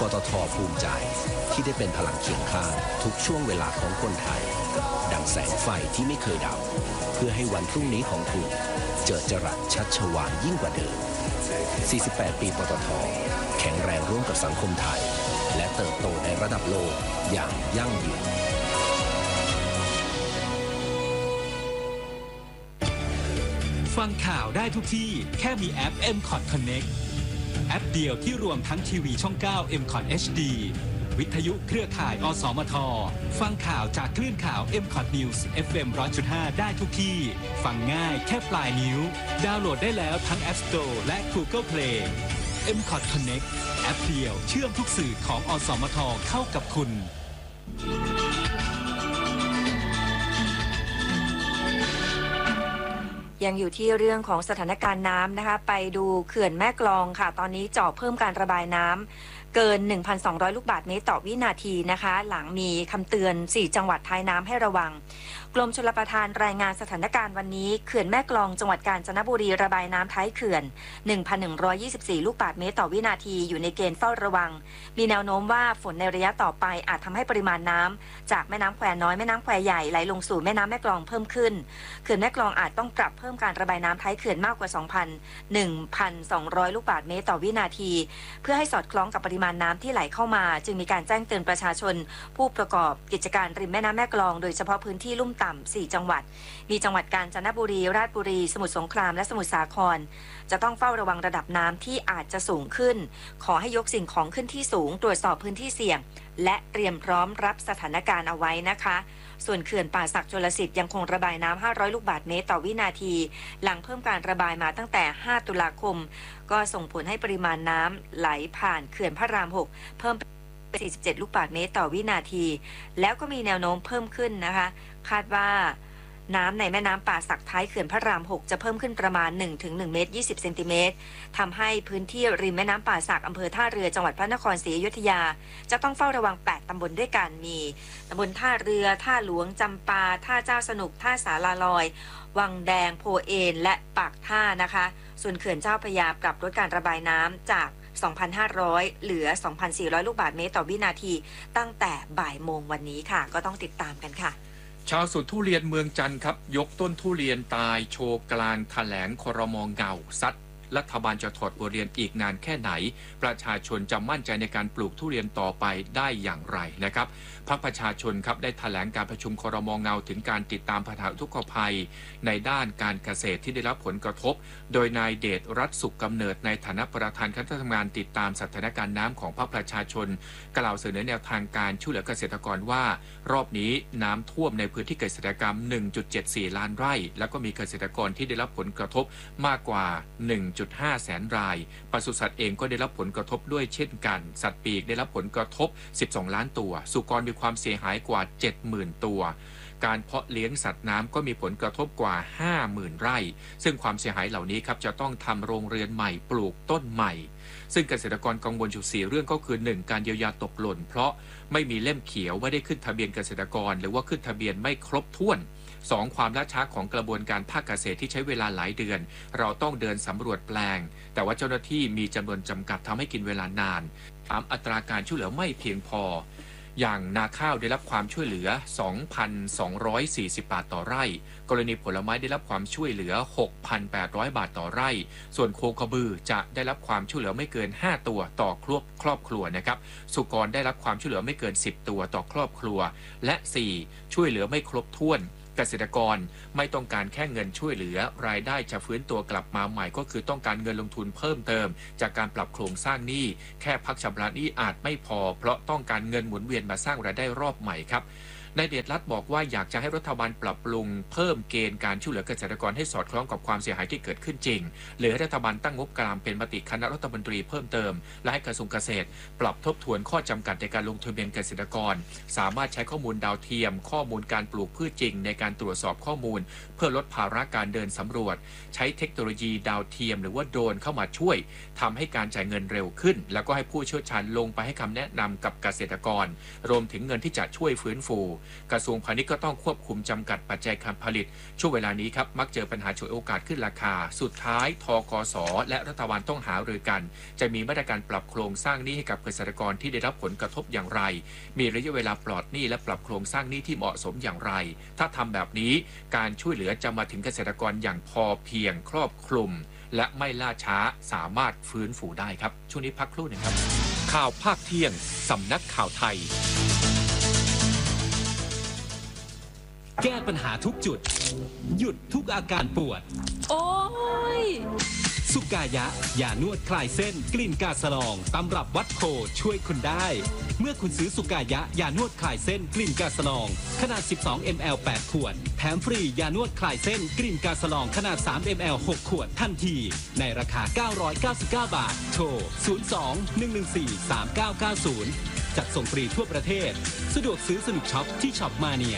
ตท.ภูมิใจที่ได้เป็นพลังเคียงข้างทุกช่วงเวลาของคนไทยดังแสงไฟที่ไม่เคยดับเพื่อให้วันพรุ่งนี้ของคุณเจิดจรัสชัชวาลยิ่งกว่าเดิม48 ปีปตท.แข็งแรงร่วมกับสังคมไทยและเติบโตในระดับโลกอย่างยั่งยืนฟังข่าวได้ทุกที่แค่มีแอป M-Cot Connect แอปเดียวที่รวมทั้งทีวีช่อง 9 M-Cot HD วิทยุเครือข่ายอสมทฟังข่าวจากคลื่นข่าว M-Cot News FM 100.5 ได้ทุกที่ฟังง่ายแค่ปลายนิ้วดาวน์โหลดได้แล้วทั้ง App Store และ Google Play M-Cot Connect แอปเดียวเชื่อมทุกสื่อของอสมทเข้ากับคุณยังอยู่ที่เรื่องของสถานการณ์น้ำนะคะไปดูเขื่อนแม่กลองค่ะตอนนี้เจาะเพิ่มการระบายน้ำเกิน 1,200 ลูกบาศก์เมตรต่อวินาทีนะคะหลังมีคำเตือน4จังหวัดท้ายน้ำให้ระวังกรมชลประทานรายงานสถานการณ์วันนี้เขื่อนแม่กลองจังหวัดกาญจนบุรีระบายน้ำท้ายเขื่อน 1,124 ลูกบาศก์เมตรต่อวินาทีอยู่ในเกณฑ์เฝ้าระวังมีแนวโน้มว่าฝนในระยะต่อไปอาจทำให้ปริมาณน้ำจากแม่น้ำแควน้อยแม่น้ำแควใหญ่ไหลลงสู่แม่น้ำแม่กลองเพิ่มขึ้นเขื่อนแม่กลองอาจต้องปรับเพิ่มการระบายน้ำท้ายเขื่อนมากกว่า 1,200 ลูกบาศก์เมตรต่อวินาทีเพื่อให้สอดคล้องกับปริมาณน้ำที่ไหลเข้ามาจึงมีการแจ้งเตือนประชาชนผู้ประกอบกิจการริมแม่น้ำแม่กลองโดยเฉพาะพื้นที่ลุ่มต่ำ4จังหวัดมีจังหวัดกาญจนบุรีราชบุรีสมุทรสงครามและสมุทรสาครจะต้องเฝ้าระวังระดับน้ำที่อาจจะสูงขึ้นขอให้ยกสิ่งของขึ้นที่สูงตรวจสอบพื้นที่เสี่ยงและเตรียมพร้อมรับสถานการณ์เอาไว้นะคะส่วนเขื่อนป่าสักชลสิทธิ์ยังคงระบายน้ำ500 ลูกบาศก์เมตรต่อวินาทีหลังเพิ่มการระบายมาตั้งแต่5 ตุลาคมก็ส่งผลให้ปริมาณน้ำไหลผ่านเขื่อนพระราม6เพิ่มเป็น47 ลูกบาศก์เมตรต่อวินาทีแล้วก็มีแนวโน้มเพิ่มขึ้นนะคะคาดว่าน้ำในแม่น้ำป่าสักท้ายเขื่อนพระราม6จะเพิ่มขึ้นประมาณ 1-1 เมตร 20 เซนติเมตรทำให้พื้นที่ริมแม่น้ำป่าสักอำเภอท่าเรือจังหวัดพระนครศรีอยุธยาจะต้องเฝ้าระวัง8ตำบลด้วยกันมีตำบลท่าเรือท่าหลวงจำปาท่าเจ้าสนุกท่าสาลาลอยวังแดงโพเอนและปากท่านะคะส่วนเขื่อนเจ้าพระยาปรับลดการระบายน้ำจาก 2,500 เหลือ 2,400 ลูกบาศก์เมตรต่อวินาทีตั้งแต่บ่ายโมงวันนี้ค่ะก็ต้องติดตามกันค่ะชาวสวนทุเรียนเมืองจันทร์ครับยกต้นทุเรียนตายโชว์กลางแถลงครม.เงาซัดรัฐบาลจะถอดบทเรียนอีกนานแค่ไหนประชาชนจะมั่นใจในการปลูกทุเรียนต่อไปได้อย่างไรนะครับพรรคประชาชนครับได้แถลงการประชุมครม.เงาถึงการติดตามปัญหาอุทกภัยในด้านการเกษตรที่ได้รับผลกระทบโดยนายเดชรัตน์สุขกำเนิดในฐานะประธานคณะทำงานติดตามสถานการณ์น้ำของพรรคประชาชนกล่าวเสนอแนวทางการช่วยเหลือเกษตรกรว่ารอบนี้น้ำท่วมในพื้นที่เกษตรกรรม 1.74 ล้านไร่แล้วก็มีเกษตรกรที่ได้รับผลกระทบมากกว่า 1.5 แสนรายปศุสัตว์เองก็ได้รับผลกระทบด้วยเช่นกันสัตว์ปีกได้รับผลกระทบ12ล้านตัวสุกรมีความเสียหายกว่า 70,000 ตัวการเพาะเลี้ยงสัตว์น้ำก็มีผลกระทบกว่า 50,000 ไร่ซึ่งความเสียหายเหล่านี้ครับจะต้องทำโรงเรือนใหม่ปลูกต้นใหม่ซึ่งเกษตรกรกังวลอยู่4เรื่องก็คือ 1. การเยียวยาตกหล่นเพราะไม่มีเล่มเขียวไม่ได้ขึ้นทะเบียนเกษตรกรหรือว่าขึ้นทะเบียนไม่ครบถ้วน 2. ความล่าช้าของกระบวนการภาคเกษตรที่ใช้เวลาหลายเดือนเราต้องเดินสำรวจแปลงแต่ว่าเจ้าหน้าที่มีจำนวนจำกัดทำให้กินเวลานาน 3. อัตราการช่วยเหลือไม่เพียงพออย่างนาข้าวได้รับความช่วยเหลือ 2,240 บาทต่อไร่กรณีผลไม้ได้รับความช่วยเหลือ 6,800 บาทต่อไร่ส่วนโคกระบือจะได้รับความช่วยเหลือไม่เกิน5ตัวต่อครอบครัวนะครับสุกรได้รับความช่วยเหลือไม่เกิน10ตัวต่อครอบครัวและ 4. ช่วยเหลือไม่ครบถ้วนเกษตรกรไม่ต้องการแค่เงินช่วยเหลือรายได้จะฟื้นตัวกลับมาใหม่ก็คือต้องการเงินลงทุนเพิ่มเติมจากการปรับโครงสร้างหนี้แค่พักชำระหนี้อาจไม่พอเพราะต้องการเงินหมุนเวียนมาสร้างรายได้รอบใหม่ครับนายเดชรัตน์บอกว่าอยากจะให้รัฐบาลปรับปรุงเพิ่มเกณฑ์การช่วยเหลือเกษตรกรให้สอดคล้องกับความเสียหายที่เกิดขึ้นจริงหรือให้รัฐบาลตั้งงบกลางเป็นมติคณะรัฐมนตรีเพิ่มเติมและให้กระทรวงเกษตรปรับทบทวนข้อจำกัดในการลงทะเบียนเกษตรกรสามารถใช้ข้อมูลดาวเทียมข้อมูลการปลูกพืชจริงในการตรวจสอบข้อมูลเพื่อลดภาระการเดินสำรวจใช้เทคโนโลยีดาวเทียมหรือว่าโดรนเข้ามาช่วยทำให้การจ่ายเงินเร็วขึ้นแล้วก็ให้ผู้เชี่ยวชาญลงไปให้คำแนะนำกับเกษตรกรรวมถึงเงินที่จะช่วยฟื้นฟูกระทรวงพาณิชย์ก็ต้องควบคุมจำกัดปัจจัยการผลิตช่วงเวลานี้ครับมักเจอปัญหาฉวยโอกาสขึ้นราคาสุดท้ายธกส.และรัฐบาลต้องหารือกันจะมีมาตรการปรับโครงสร้างหนี้ให้กับเกษตรกรที่ได้รับผลกระทบอย่างไรมีระยะเวลาปลอดหนี้และปรับโครงสร้างหนี้ที่เหมาะสมอย่างไรถ้าทำแบบนี้การช่วยเหลือจะมาถึงเกษตรกรอย่างพอเพียงครอบคลุมและไม่ล่าช้าสามารถฟื้นฟูได้ครับช่วงนี้พักครู่หนึ่งครับข่าวภาคเที่ยงสำนักข่าวไทยแก้ปัญหาทุกจุดหยุดทุกอาการปวดโอ้ยสุกายะยานวดคลายเส้นกลิ่นกาสลองตำรับวัดโพช่วยคุณได้เมื่อคุณซื้อสุกายะยานวดคลายเส้นกลิ่นกาสลองขนาด12 ml 8 ขวดแถมฟรียานวดคลายเส้นกลิ่นกาสลองขนาด3 ml 6 ขวดทันทีในราคา999 บาทโทร02-114-3990จัดส่งฟรีทั่วประเทศสะดวกซื้อสนุกช็อปที่ช็อปมาเนีย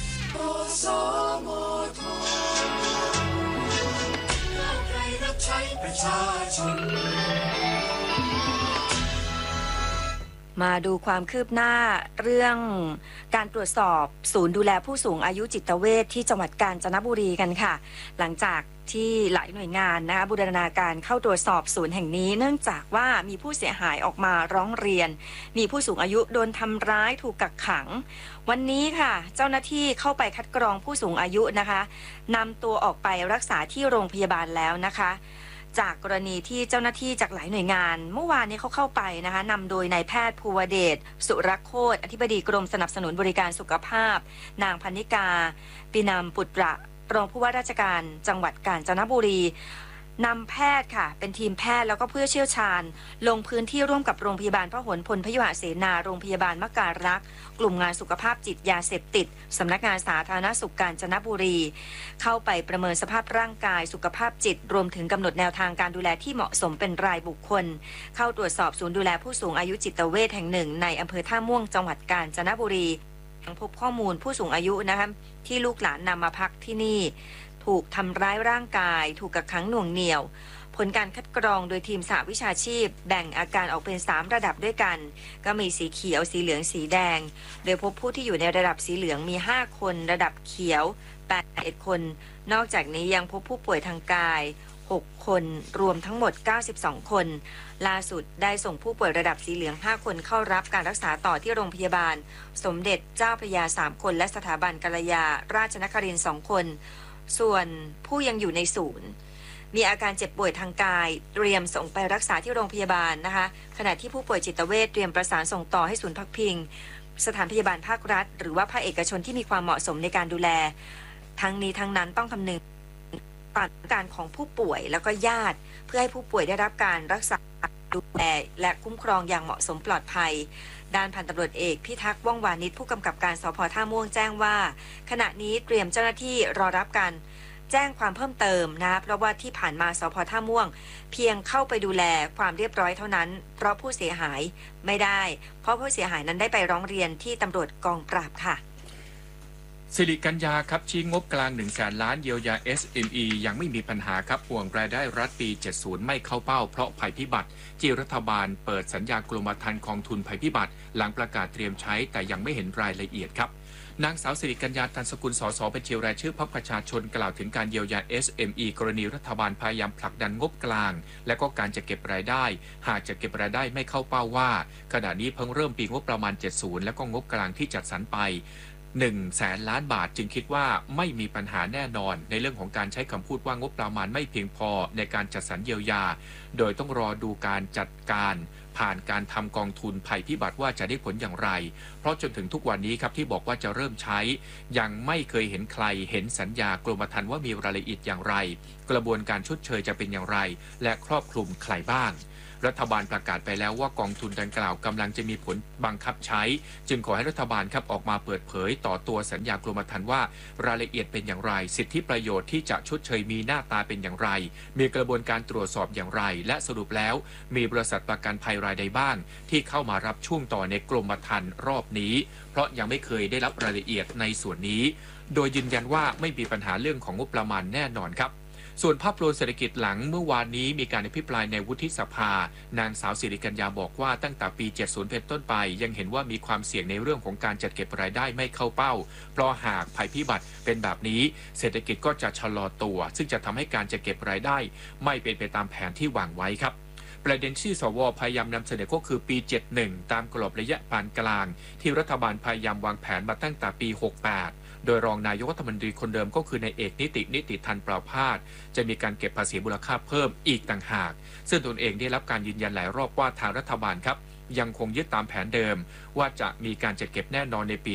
มาดูความคืบหน้าเรื่องการตรวจสอบศูนย์ดูแลผู้สูงอายุจิตเวชที่จังหวัดกาญจนบุรีกันค่ะหลังจากที่หลายหน่วยงานนะคะบูรณาการเข้าตรวจสอบศูนย์แห่งนี้เนื่องจากว่ามีผู้เสียหายออกมาร้องเรียนมีผู้สูงอายุโดนทำร้ายถูกกักขังวันนี้ค่ะเจ้าหน้าที่เข้าไปคัดกรองผู้สูงอายุนะคะนำตัวออกไปรักษาที่โรงพยาบาลแล้วนะคะจากกรณีที่เจ้าหน้าที่จากหลายหน่วยงานเมื่อวานนี้เขาเข้าไปนะคะนำโดยนายแพทย์ภูวเดชสุรโคตรอธิบดีกรมสนับสนุนบริการสุขภาพนางพนิกาปินามปุตระรองผู้ว่าราชการจังหวัดกาญจนบุรีนำแพทย์ค่ะเป็นทีมแพทย์แล้วก็ผู้เชี่ยวชาญลงพื้นที่ร่วมกับโรงพยาบาลพหลพลพยุหเสนาโรงพยาบาลมการักษ์กลุ่มงานสุขภาพจิตยาเสพติดสำนักงานสาธารณสุขกาญจนบุรีเข้าไปประเมินสภาพร่างกายสุขภาพจิตรวมถึงกำหนดแนวทางการดูแลที่เหมาะสมเป็นรายบุคคลเข้าตรวจสอบศูนย์ดูแลผู้สูงอายุจิตเวชแห่งหนึ่งในอำเภอท่าม่วงจังหวัดกาญจนบุรียังพบข้อมูลผู้สูงอายุนะคะที่ลูกหลานนำมาพักที่นี่ถูกทำร้ายร่างกายถูกกักขังหน่วงเหนี่ยวผลการคัดกรองโดยทีมสหวิชาชีพแบ่งอาการออกเป็น3ระดับด้วยกันก็มีสีเขียวสีเหลืองสีแดงโดยพบผู้ที่อยู่ในระดับสีเหลืองมี5คนระดับเขียว81คนนอกจากนี้ยังพบผู้ป่วยทางกาย6คนรวมทั้งหมด92คนล่าสุดได้ส่งผู้ป่วยระดับสีเหลือง5คนเข้ารับการรักษาต่อที่โรงพยาบาลสมเด็จเจ้าพระยา3คนและสถาบันกัลยาราชนครินทร์2คนส่วนผู้ยังอยู่ในศูนย์มีอาการเจ็บป่วยทางกายเตรียมส่งไปรักษาที่โรงพยาบาลนะคะขณะที่ผู้ป่วยจิตเวชเตรียมประสานส่งต่อให้ศูนย์พักพิงสถานพยาบาลภาครัฐหรือว่าภาคเอกชนที่มีความเหมาะสมในการดูแลทั้งนี้ทั้งนั้นต้องคำนึงการของผู้ป่วยแล้วก็ญาติเพื่อให้ผู้ป่วยได้รับการรักษาดูแลและคุ้มครองอย่างเหมาะสมปลอดภัยด้านพันตำรวจเอกพิทักษ์ว่องวานิชผู้กำกับการสภ.ท่าม่วงแจ้งว่าขณะนี้เตรียมเจ้าหน้าที่รอรับการแจ้งความเพิ่มเติมนะเพราะว่าที่ผ่านมาสภ.ท่าม่วงเพียงเข้าไปดูแลความเรียบร้อยเท่านั้นเพราะผู้เสียหายไม่ได้เพราะผู้เสียหายนั้นได้ไปร้องเรียนที่ตำรวจกองปราบค่ะสิริกัญญาครับชี้งบกลาง100,000 ล้านเยียวยา SME ยังไม่มีปัญหาครับห่วงรายได้รัฐปี 70 ไม่เข้าเป้าเพราะภัยพิบัติที่รัฐบาลเปิดสัญญากรมธรรม์กองทุนภัยพิบัติหลังประกาศเตรียมใช้แต่ยังไม่เห็นรายละเอียดครับนางสาวสิริกัญญา ตันสกุล สส บัญชีรายชื่อพรรคประชาชนกล่าวถึงการเยียวยา SME กรณีรัฐบาลพยายามผลักดันงบกลางและก็การจะเก็บรายได้หากจะเก็บรายได้ไม่เข้าเป้าว่าขณะนี้เพิ่งเริ่มปีงบประมาณ 70 และก็งบกลางที่จัดสรรไป100,000 ล้านบาทจึงคิดว่าไม่มีปัญหาแน่นอนในเรื่องของการใช้คำพูดว่างบประมาณไม่เพียงพอในการจัดสรรเยียวยาโดยต้องรอดูการจัดการผ่านการทำกองทุนภัยพิบัติว่าจะได้ผลอย่างไรเพราะจนถึงทุกวันนี้ครับที่บอกว่าจะเริ่มใช้ยังไม่เคยเห็นใครเห็นสัญญากรมธรรม์ว่ามีรายละเอียดอย่างไรกระบวนการชดเชยจะเป็นอย่างไรและครอบคลุมใครบ้างรัฐบาลประกาศไปแล้วว่ากองทุนดังกล่าวกำลังจะมีผลบังคับใช้จึงขอให้รัฐบาลครับออกมาเปิดเผยต่อตัวสัญญากรมธรรม์ว่ารายละเอียดเป็นอย่างไรสิทธิประโยชน์ที่จะชดเชยมีหน้าตาเป็นอย่างไรมีกระบวนการตรวจสอบอย่างไรและสรุปแล้วมีบริษัทประกันภัยรายใดบ้างที่เข้ามารับช่วงต่อในกรมธรรม์รอบนี้เพราะยังไม่เคยได้รับรายละเอียดในส่วนนี้โดยยืนยันว่าไม่มีปัญหาเรื่องของงบประมาณแน่นอนครับส่วนภาพรวมเศรษฐกิจหลังเมื่อวานนี้มีการอภิปรายในวุฒิสภานางสาวสิริกัญญาบอกว่าตั้งแต่ปี 70 เป็นต้นไปยังเห็นว่ามีความเสี่ยงในเรื่องของการจัดเก็บรายได้ไม่เข้าเป้าเพราะหากภัยพิบัติเป็นแบบนี้เศรษฐกิจก็จะชะลอตัวซึ่งจะทำให้การจัดเก็บรายได้ไม่เป็นไปตามแผนที่วางไว้ครับประเด็นที่สวพยายามนำเสนอก็คือปี 71 ตามกรอบระยะปานกลางที่รัฐบาลพยายามวางแผนมาตั้งแต่ปี 68 โดยรองนายกรัฐมนตรีคนเดิมก็คือนายเอกนิติธันปราภาสจะมีการเก็บภาษีมูลค่าเพิ่มอีกต่างหากซึ่งตนเองได้รับการยืนยันหลายรอบว่าทางรัฐบาลครับยังคงยึดตามแผนเดิมว่าจะมีการจัดเก็บแน่นอนในปี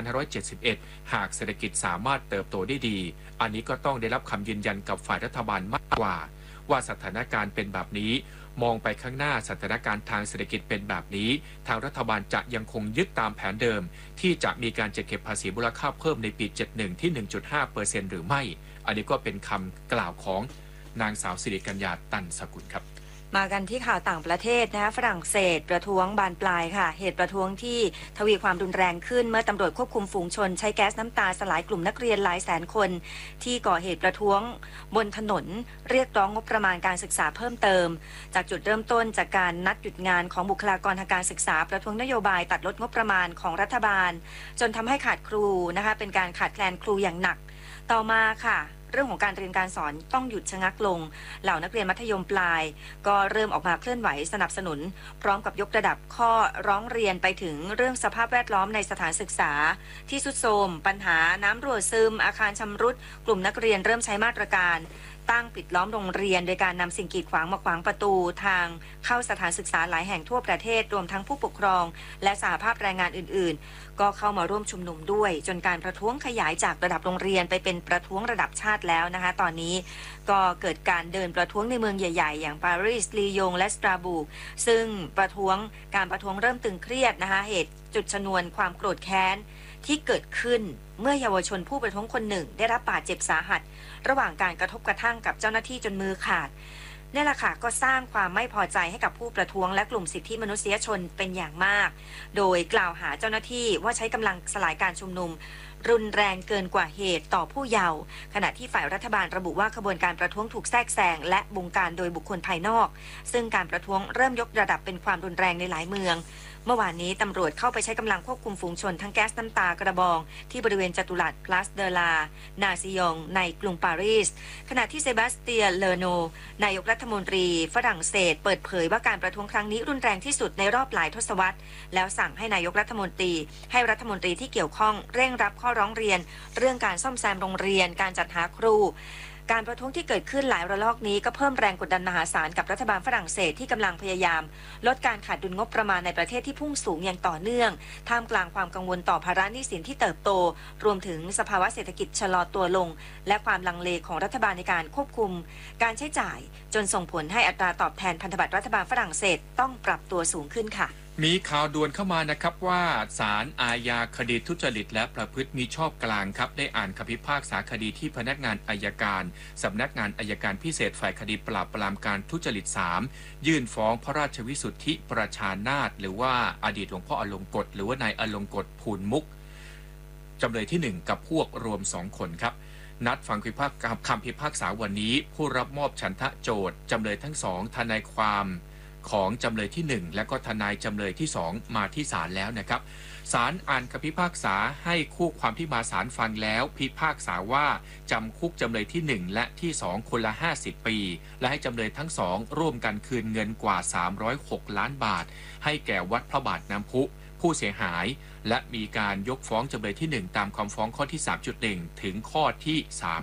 2571 หากเศรษฐกิจสามารถเติบโตได้ดีอันนี้ก็ต้องได้รับคำยืนยันกับฝ่ายรัฐบาลมากกว่าสถานการณ์เป็นแบบนี้มองไปข้างหน้าสถานการณ์ทางเศรษฐกิจเป็นแบบนี้ทางรัฐบาลจะยังคงยึดตามแผนเดิมที่จะมีการจัดเก็บภาษีมูลค่าเพิ่มในปี 71 ที่ 1.5% หรือไม่อันนี้ก็เป็นคำกล่าวของนางสาวสิริกัญญาตันสกุลครับมากันที่ข่าวต่างประเทศนะคะฝรั่งเศสประท้วงบานปลายค่ะเหตุประท้วงที่ทวีความรุนแรงขึ้นเมื่อตำรวจควบคุมฝูงชนใช้แก๊สน้ำตาสลายกลุ่มนักเรียนหลายแสนคนที่ก่อเหตุประท้วงบนถนนเรียกร้องงบประมาณการศึกษาเพิ่มเติมจากจุดเริ่มต้นจากการนัดหยุดงานของบุคลากรทางการศึกษาประท้วงนโยบายตัดลดงบประมาณของรัฐบาลจนทำให้ขาดครูนะคะเป็นการขาดแคลนครูอย่างหนักต่อมาค่ะเรื่องของการเรียนการสอนต้องหยุดชะงักลงเหล่านักเรียนมัธยมปลายก็เริ่มออกมาเคลื่อนไหวสนับสนุนพร้อมกับยกระดับข้อร้องเรียนไปถึงเรื่องสภาพแวดล้อมในสถานศึกษาที่ทรุดโทรมปัญหาน้ำรั่วซึมอาคารชำรุดกลุ่มนักเรียนเริ่มใช้มาตรการตั้งปิดล้อมโรงเรียนโดยการนำสิ่งกีดขวางมาขวางประตูทางเข้าสถานศึกษาหลายแห่งทั่วประเทศรวมทั้งผู้ปกครองและสหภาพแรงงานอื่นๆก็เข้ามาร่วมชุมนุมด้วยจนการประท้วงขยายจากระดับโรงเรียนไปเป็นประท้วงระดับชาติแล้วนะคะตอนนี้ก็เกิดการเดินประท้วงในเมืองใหญ่ๆอย่างปารีสลียงและสตราบูกซึ่งการประท้วงเริ่มตึงเครียดนะคะเหตุจุดชนวนความโกรธแค้นที่เกิดขึ้นเมื่อเยาวชนผู้ประท้วงคนหนึ่งได้รับบาดเจ็บสาหัสระหว่างการกระทบกระทั่งกับเจ้าหน้าที่จนมือขาดนี่แหละค่ะก็สร้างความไม่พอใจให้กับผู้ประท้วงและกลุ่มสิทธิมนุษยชนเป็นอย่างมากโดยกล่าวหาเจ้าหน้าที่ว่าใช้กำลังสลายการชุมนุมรุนแรงเกินกว่าเหตุต่อผู้เยาว์ขณะที่ฝ่ายรัฐบาลระบุว่าขบวนการประท้วงถูกแทรกแซงและบงการโดยบุคคลภายนอกซึ่งการประท้วงเริ่มยกระดับเป็นความรุนแรงในหลายเมืองเมื่อวานนี้ตำรวจเข้าไปใช้กำลังควบคุมฝูงชนทั้งแก๊สน้ำตากระบองที่บริเวณจัตุรัสพลาสเดลานาซิยองในกรุงปารีสขณะที่เซบาสเตียนเลโนนายกรัฐมนตรีฝรั่งเศสเปิดเผยว่าการประท้วงครั้งนี้รุนแรงที่สุดในรอบหลายทศวรรษแล้วสั่งให้นายกรัฐมนตรีที่เกี่ยวข้องเร่งรับข้อร้องเรียนเรื่องการซ่อมแซมโรงเรียนการจัดหาครูการประท้วงที่เกิดขึ้นหลายระลอกนี้ก็เพิ่มแรงกดดันมหาศาลกับรัฐบาลฝรั่งเศสที่กำลังพยายามลดการขาดดุลงบประมาณในประเทศที่พุ่งสูงอย่างต่อเนื่องท่ามกลางความกังวลต่อภาระหนี้สินที่เติบโตรวมถึงสภาวะเศรษฐกิจชะลอตัวลงและความลังเลของรัฐบาลในการควบคุมการใช้จ่ายจนส่งผลให้อัตราตอบแทนพันธบัตรรัฐบาลฝรั่งเศสต้องปรับตัวสูงขึ้นค่ะมีข่าวด่วนเข้ามานะครับว่าศาลอาญาคดีทุจริตและประพฤติมิชอบกลางครับได้อ่านคำพิพากษาคดีที่พนักงานอัยการสำนักงานอัยการพิเศษฝ่ายคดีปราบปรามการทุจริต3ยื่นฟ้องพระราชวิสุทธิประชานาถหรือว่าอดีตหลวงพ่ออลงกฎหรือว่านายอลงกฎภูลมุกจำเลยที่1กับพวกรวม2คนครับนัดฟังคำพิพากษาวันนี้ผู้รับมอบฉันทะโจทย์จำเลยทั้ง2ทนายความของจำเลยที่1และก็ทนายจำเลยที่2มาที่ศาลแล้วนะครับศาลอ่านคำพิพากษาให้คู่ความที่มาศาลฟังแล้วพิพากษาว่าจำคุกจำเลยที่1และที่2คนละ50ปีและให้จำเลยทั้ง2ร่วมกันคืนเงินกว่า306ล้านบาทให้แก่วัดพระบาทน้ำพุผู้เสียหายและมีการยกฟ้องจำเลยที่1ตามคำฟ้องข้อที่ 3.1 ถึงข้อที่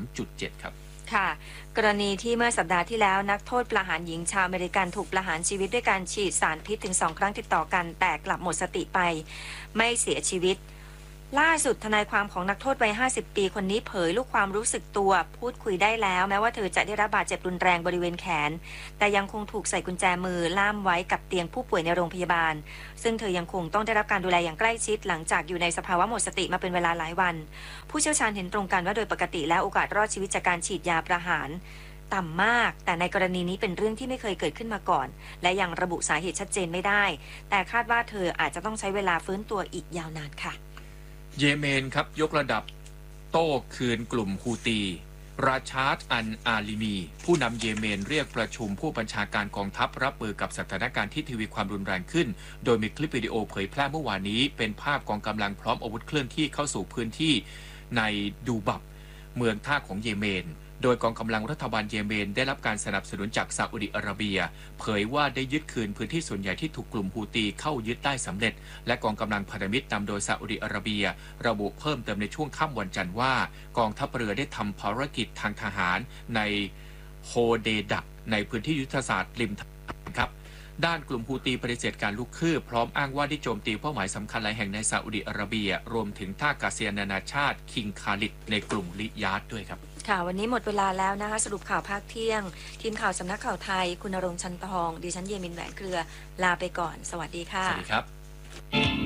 3.7 ครับค่ะกรณีที่เมื่อสัปดาห์ที่แล้วนักโทษประหารหญิงชาวอเมริกันถูกประหารชีวิตด้วยการฉีดสารพิษถึง2ครั้งติดต่อกันแต่กลับหมดสติไปไม่เสียชีวิตล่าสุดทนายความของนักโทษวัย50ปีคนนี้เผยลูกความรู้สึกตัวพูดคุยได้แล้วแม้ว่าเธอจะได้รับบาดเจ็บรุนแรงบริเวณแขนแต่ยังคงถูกใส่กุญแจมือล่ามไว้กับเตียงผู้ป่วยในโรงพยาบาลซึ่งเธอยังคงต้องได้รับการดูแลอย่างใกล้ชิดหลังจากอยู่ในสภาวะหมดสติมาเป็นเวลาหลายวันผู้เชี่ยวชาญเห็นตรงกันว่าโดยปกติแล้วโอกาสรอดชีวิตจากการฉีดยาประหารต่ำมากแต่ในกรณีนี้เป็นเรื่องที่ไม่เคยเกิดขึ้นมาก่อนและยังระบุสาเหตุชัดเจนไม่ได้แต่คาดว่าเธออาจจะต้องใช้เวลาฟื้นตัวอีกยาวนานค่ะเยเมนครับยกระดับโต้คืนกลุ่มฮูตีราชาร์ดอันอาลิมีผู้นำเยเมนเรียกประชุมผู้บัญชาการกองทัพรับมือกับสถานการณ์ที่ทวีความรุนแรงขึ้นโดยมีคลิปวิดีโอเผยแพร่เมื่อวานนี้เป็นภาพกองกำลังพร้อมอาวุธเคลื่อนที่เข้าสู่พื้นที่ในดูบับเมืองท่าของเยเมนโดยกองกำลังรัฐบาลเยเมนได้รับการสนับสนุนจากซาอุดิอาระเบียเผยว่าได้ยึดคืนพื้นที่ส่วนใหญ่ที่ถูกกลุ่มฮูตีเข้ายึดได้สำเร็จและกองกำลังพันธมิตรนำโดยซาอุดิอาระเบียระบุเพิ่มเติมในช่วงค่ำวันจันทร์ว่ากองทัพเรือได้ทำภารกิจทางทหารในโฮเดดักในพื้นที่ยุทธศาสตร์ริมทางครับด้านกลุ่มฮูตีปฏิเสธการลุกคืบพร้อมอ้างว่าได้โจมตีเป้าหมายสำคัญหลายแห่งในซาอุดิอาระเบียรวมถึงท่าอากาศยานนานาชาติคิงคาลิดในกลุ่มริยาดด้วยครับค่ะวันนี้หมดเวลาแล้วนะคะสรุปข่าวภาคเที่ยงทีมข่าวสำนักข่าวไทยคุณณรงค์ ชันทองดิฉันเยมินแหวนเครือลาไปก่อนสวัสดีค่ะสวัสดีครับ